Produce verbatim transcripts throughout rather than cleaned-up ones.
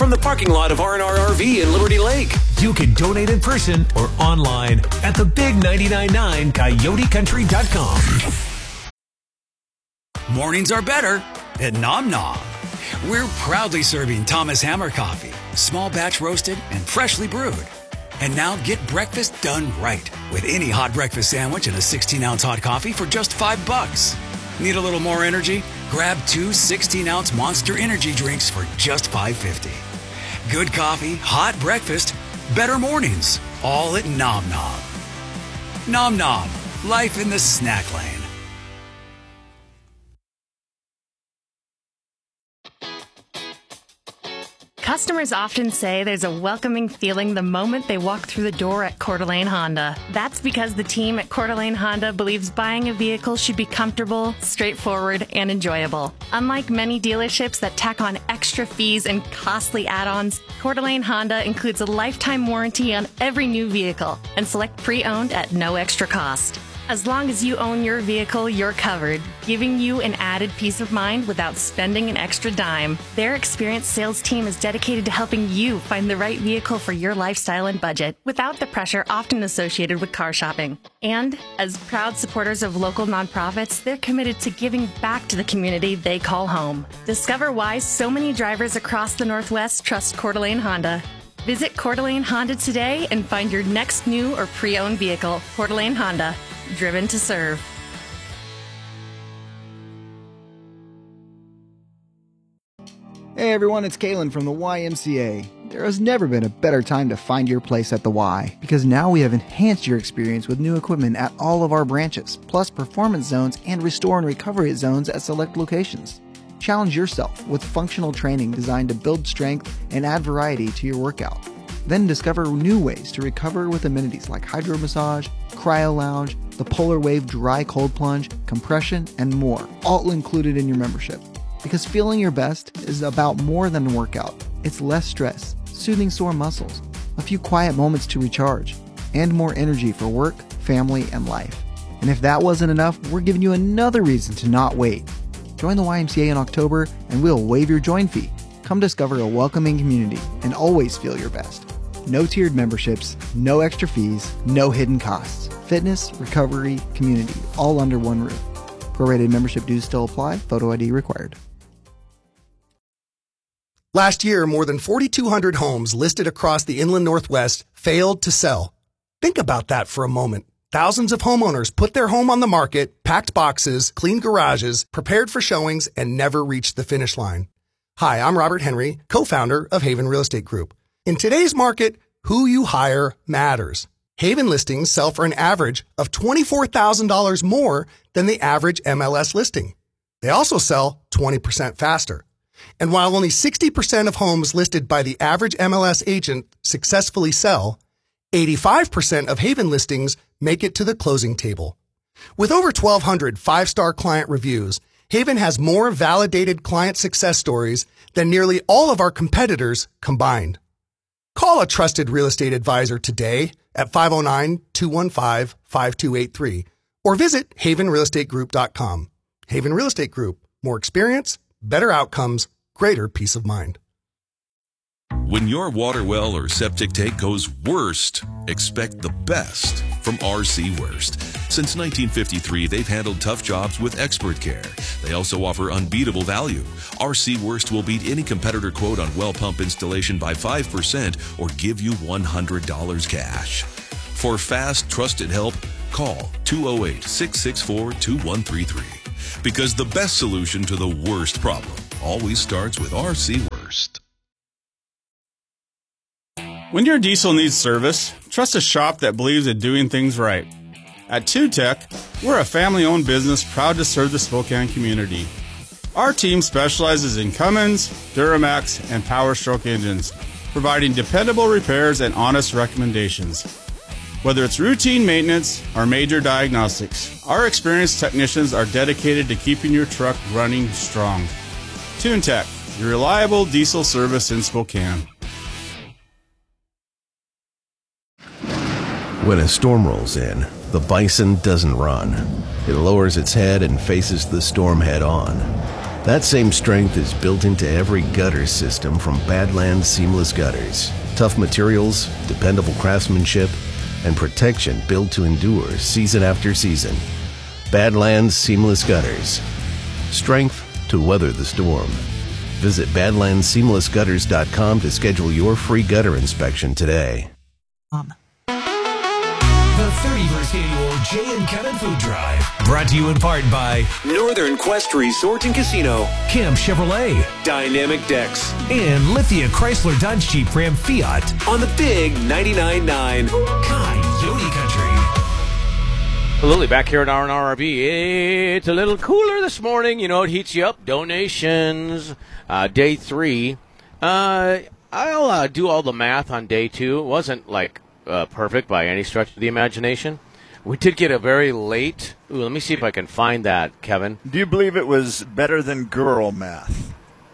from the parking lot of R and R R V in Liberty Lake. You can donate in person or online at the big nine nine nine coyote country dot com. Mornings are better at Nom Nom. We're proudly serving Thomas Hammer coffee, small batch roasted and freshly brewed. And now get breakfast done right with any hot breakfast sandwich and a sixteen ounce hot coffee for just five bucks. Need a little more energy? Grab two sixteen ounce Monster Energy drinks for just five fifty. Good coffee, hot breakfast, better mornings, all at Nom Nom. Nom Nom, life in the snack lane. Customers often say there's a welcoming feeling the moment they walk through the door at Coeur d'Alene Honda. That's because the team at Coeur d'Alene Honda believes buying a vehicle should be comfortable, straightforward, and enjoyable. Unlike many dealerships that tack on extra fees and costly add-ons, Coeur d'Alene Honda includes a lifetime warranty on every new vehicle and select pre-owned at no extra cost. As long as you own your vehicle, you're covered, giving you an added peace of mind without spending an extra dime. Their experienced sales team is dedicated to helping you find the right vehicle for your lifestyle and budget without the pressure often associated with car shopping. And as proud supporters of local nonprofits, they're committed to giving back to the community they call home. Discover why so many drivers across the Northwest trust Coeur d'Alene Honda. Visit Coeur d'Alene Honda today and find your next new or pre-owned vehicle. Coeur d'Alene Honda. Driven to serve. Hey everyone, it's Kalen from the Y M C A. There has never been a better time to find your place at the Y, because now we have enhanced your experience with new equipment at all of our branches, plus performance zones and restore and recovery zones at select locations. Challenge yourself with functional training designed to build strength and add variety to your workout. Then discover new ways to recover with amenities like hydro massage, cryo lounge, the Polar Wave dry cold plunge, compression, and more, all included in your membership. Because feeling your best is about more than a workout. It's less stress, soothing sore muscles, a few quiet moments to recharge, and more energy for work, family, and life. And if that wasn't enough, we're giving you another reason to not wait. Join the Y M C A in October and we'll waive your join fee. Come discover a welcoming community and always feel your best. No tiered memberships, no extra fees, no hidden costs. Fitness, recovery, community, all under one roof. Prorated membership dues still apply. Photo I D required. Last year, more than forty-two hundred homes listed across the inland Northwest failed to sell. Think about that for a moment. Thousands of homeowners put their home on the market, packed boxes, cleaned garages, prepared for showings, and never reached the finish line. Hi, I'm Robert Henry, co-founder of Haven Real Estate Group. In today's market, who you hire matters. Haven listings sell for an average of twenty-four thousand dollars more than the average M L S listing. They also sell twenty percent faster. And while only sixty percent of homes listed by the average M L S agent successfully sell, eighty-five percent of Haven listings make it to the closing table. With over twelve hundred five-star client reviews, Haven has more validated client success stories than nearly all of our competitors combined. Call a trusted real estate advisor today at five oh nine, two one five, five two eight three or visit haven real estate group dot com. Haven Real Estate Group. More experience, better outcomes, greater peace of mind. When your water well or septic tank goes worst, expect the best from R C Worst. Since nineteen fifty-three, they've handled tough jobs with expert care. They also offer unbeatable value. R C Worst will beat any competitor quote on well pump installation by five percent or give you one hundred dollars cash. For fast, trusted help, call two oh eight, six six four, two one three three. Because the best solution to the worst problem always starts with R C Worst. When your diesel needs service, trust a shop that believes in doing things right. At two tech, we're a family-owned business proud to serve the Spokane community. Our team specializes in Cummins, Duramax, and Power Stroke engines, providing dependable repairs and honest recommendations. Whether it's routine maintenance or major diagnostics, our experienced technicians are dedicated to keeping your truck running strong. TuneTech, your reliable diesel service in Spokane. When a storm rolls in, the bison doesn't run. It lowers its head and faces the storm head on. That same strength is built into every gutter system from Badlands Seamless Gutters. Tough materials, dependable craftsmanship, and protection built to endure season after season. Badlands Seamless Gutters. Strength to weather the storm. Visit badlands seamless gutters dot com to schedule your free gutter inspection today. Um. The thirty-first Annual Jay and Kevin Food Drive. Brought to you in part by Northern Quest Resort and Casino, Camp Chevrolet, Dynamic Decks, and Lithia Chrysler Dodge Jeep Ram Fiat on the Big ninety-nine point nine Coyote Country. Lily back here at R and R R V. It's a little cooler this morning. You know, it heats you up. Donations. Uh, day three. Uh, I'll uh, do all the math on day two. It wasn't like uh, perfect by any stretch of the imagination. We did get a very late. Ooh, let me see if I can find that, Kevin. Do you believe it was better than girl math?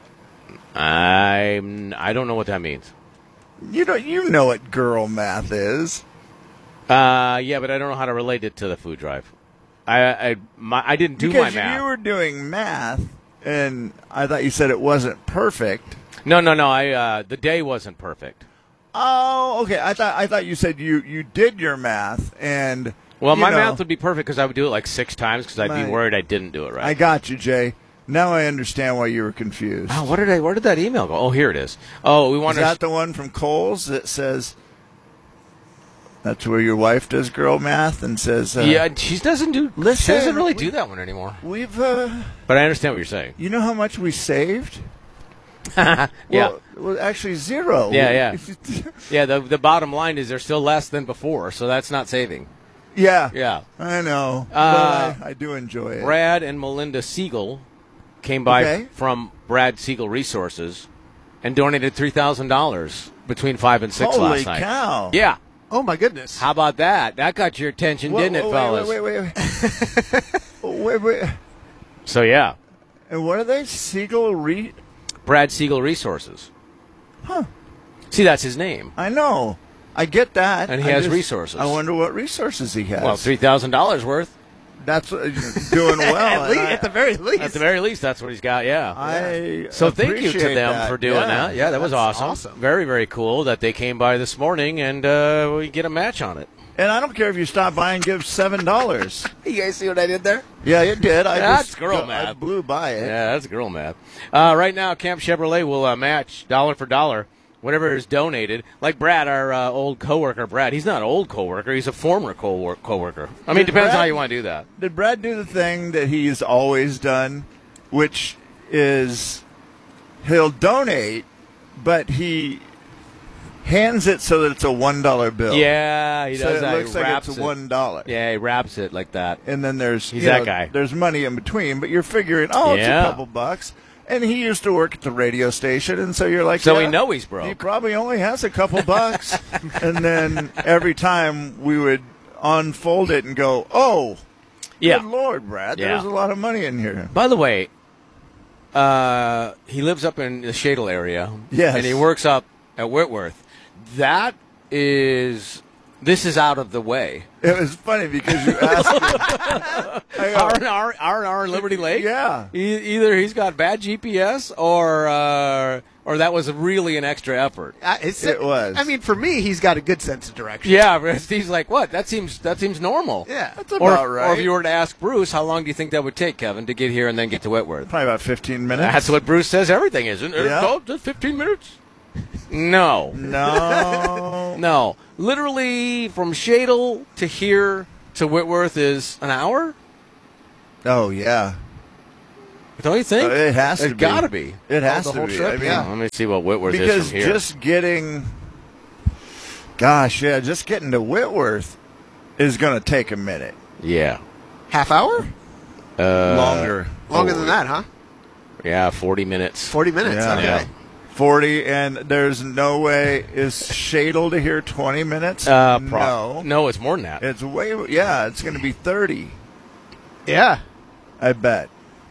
I'm. I don't know what that means. You don't. You know what girl math is. Uh, yeah, but I don't know how to relate it to the food drive. I I, my, I didn't do because my math. You were doing math, and I thought you said it wasn't perfect. No, no, no. I uh, the day wasn't perfect. Oh, okay. I thought I thought you said you, you did your math, and well, my know, math would be perfect because I would do it like six times because I'd my, be worried I didn't do it right. I got you, Jay. Now I understand why you were confused. Oh, what did I? Where did that email go? Oh, here it is. Oh, we want Is that the one from Kohl's that says? That's where your wife does girl math and says, uh, yeah, she doesn't do. Listen, she doesn't really we, do that one anymore. We've, uh, but I understand what you're saying. You know how much we saved? yeah, well, well, actually zero. Yeah, yeah, yeah. The the bottom line is they're still less than before, so that's not saving. Yeah, yeah, I know. Uh, but I, I do enjoy it. Brad and Melinda Siegel came by okay. f- from Brad Siegel Resources and donated three thousand dollars between five and six Holy last night. cow! Yeah. Oh, my goodness. How about that? That got your attention, whoa, didn't whoa, it, fellas? Wait, wait, wait, wait. wait, wait. So, yeah. And what are they? Siegel Re... Brad Siegel Resources. Huh. See, that's his name. I know. I get that. And he I has just, resources. I wonder what resources he has. Well, three thousand dollars worth. That's uh, doing well. at, least, I, at the very least. At the very least, that's what he's got, yeah. I So thank you to them that. for doing yeah. that. Yeah, that was awesome. awesome. Very, very cool that they came by this morning and uh, we get a match on it. And I don't care if you stop by and give seven dollars. You guys see what I did there? Yeah, you did. I That's just, girl I math. blew by it. Yeah, that's girl math. Uh, right now, Camp Chevrolet will uh, match dollar for dollar whatever is donated. Like Brad, our uh, old coworker, Brad. He's not an old coworker. He's a former co- coworker. I mean, it depends Brad, on how you want to do that. Did Brad do the thing that he's always done, which is he'll donate, but he hands it so that it's a one dollar bill. Yeah, he does so it that. looks he like wraps it's it. one dollar. Yeah, he wraps it like that. And then there's He's you that know, guy. There's money in between, but you're figuring, oh, it's Yeah. a couple bucks. And he used to work at the radio station, and so you're like, So yeah, we know he's broke. He probably only has a couple bucks. And then every time we would unfold it and go, oh, Yeah. good Lord, Brad, Yeah. there's a lot of money in here. By the way, uh, he lives up in the Shadle area. Yes. And he works up at Whitworth. That is, this is out of the way. It was funny because you asked me. R and R, R and R in Liberty Lake? Yeah. E- either he's got bad G P S or uh, or that was really an extra effort. Uh, it's, It was. I mean, for me, he's got a good sense of direction. Yeah, but Steve's like, what? That seems that seems normal. Yeah. That's Or, about if- right. or if you were to ask Bruce, how long do you think that would take, Kevin, to get here and then get to Whitworth? Probably about fifteen minutes. That's what Bruce says everything is. Isn't it? Yeah. Oh, just fifteen minutes? No. No. No. Literally from Shadle to here to Whitworth is an hour? Oh, yeah. Don't you think? Uh, it has to It's be. got to be. It has the to whole be. trip, I mean, yeah. Let me see what Whitworth is because from here. just getting, gosh, yeah, just getting to Whitworth is going to take a minute. Yeah. Half hour? Uh, Longer. Longer than that, huh? Yeah, forty minutes. forty minutes. Yeah. Okay. Yeah. forty, and there's no way. Is Shadle to here twenty minutes? Uh, no. pro- no, it's more than that. It's way, yeah, it's going to be thirty, Yeah. I bet.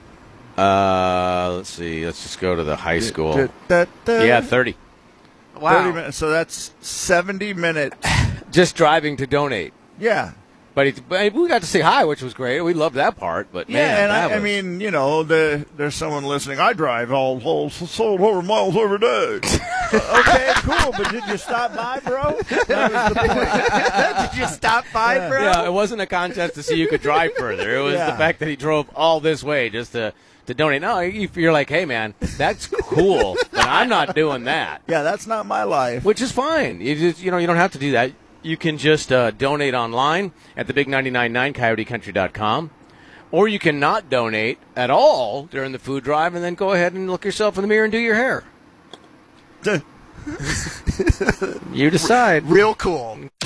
Uh, let's see. Let's just go to the high school. Da, da, da. Yeah, thirty. Wow. thirty minutes. So that's seventy minutes. Just driving to donate. Yeah. But, he, but we got to say hi, which was great. We loved that part. But Yeah, man, and that I, I was- mean, you know, the, there's someone listening. I drive all whole sold over miles every day. Okay, cool. But did you stop by, bro? That was the point. Did you stop by, bro? Yeah, it wasn't a contest to see who could drive further. It was Yeah. the fact that he drove all this way just to, to donate. No, you- you're like, hey, man, that's cool, but I'm not doing that. Yeah, that's not my life. Which is fine. You just, you know, you don't have to do that. You can just uh, donate online at the big nine nine nine coyote country dot com, or you can not donate at all during the food drive and then go ahead and look yourself in the mirror and do your hair. You decide. Real cool.